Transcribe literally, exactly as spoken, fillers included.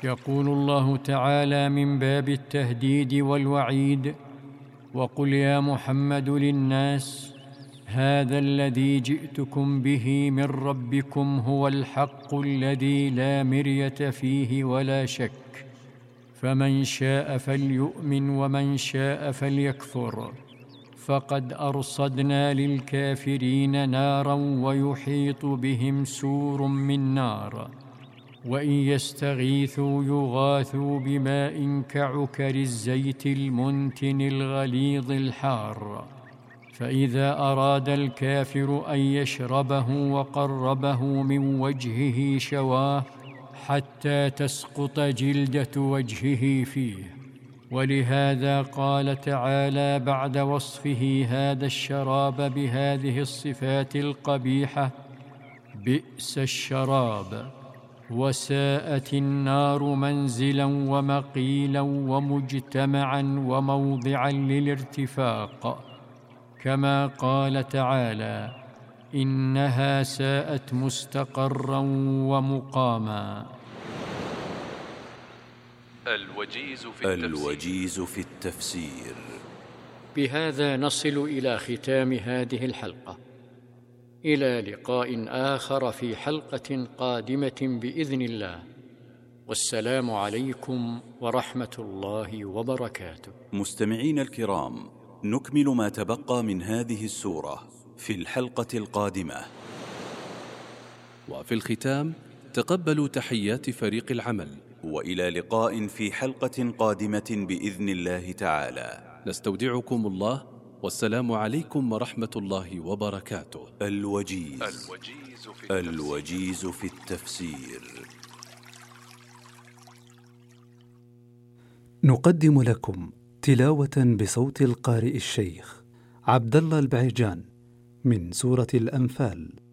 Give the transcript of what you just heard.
يقول الله تعالى من باب التهديد والوعيد: وقل يا محمد للناس هذا الذي جئتكم به من ربكم هو الحق الذي لا مرية فيه ولا شك، فمن شاء فليؤمن ومن شاء فليكفر، فقد أرصدنا للكافرين نارا ويحيط بهم سور من نار، وإن يستغيثوا يغاثوا بماء كعكر الزيت المنتن الغليظ الحار، فإذا أراد الكافر أن يشربه وقربه من وجهه شواه حتى تسقط جلدة وجهه فيه. ولهذا قال تعالى بعد وصفه هذا الشراب بهذه الصفات القبيحة: بئس الشراب وساءت النار منزلا ومقيلا ومجتمعا وموضعا للارتفاق، كما قال تعالى: إنها ساءت مستقرا ومقاما. الوجيز في التفسير, الوجيز في التفسير. بهذا نصل إلى ختام هذه الحلقة، إلى لقاء آخر في حلقة قادمة بإذن الله، والسلام عليكم ورحمة الله وبركاته. مستمعين الكرام، نكمل ما تبقى من هذه السورة في الحلقة القادمة. وفي الختام تقبلوا تحيات فريق العمل، وإلى لقاء في حلقة قادمة بإذن الله تعالى. نستودعكم الله، والسلام عليكم ورحمة الله وبركاته. الوجيز, الوجيز, في, الوجيز في التفسير. نقدم لكم تلاوة بصوت القارئ الشيخ عبد الله البعيجان من سورة الأنفال.